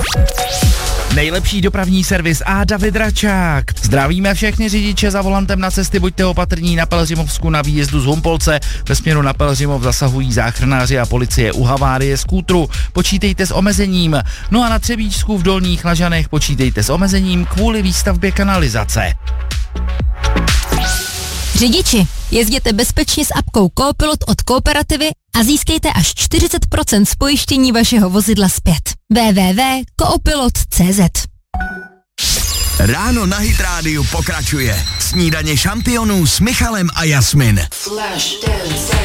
Nejlepší dopravní servis a David Račák. Zdravíme všechny řidiče za volantem na cesty, buďte opatrní na Pelhřimovsku na výjezdu z Humpolce. Ve směru na Pelhřimov zasahují záchranáři a policie u havárie skútru. Počítejte s omezením. No a na Třebíčsku v Dolních Lažanech počítejte s omezením kvůli výstavbě kanalizace. Řidiči, jezděte bezpečně s apkou Coopilot od Kooperativy a získejte až 40% z pojištění vašeho vozidla zpět. www.coopilot.cz. Ráno na Hit Rádiu pokračuje. Snídaně šampionů s Michalem a Jasmin.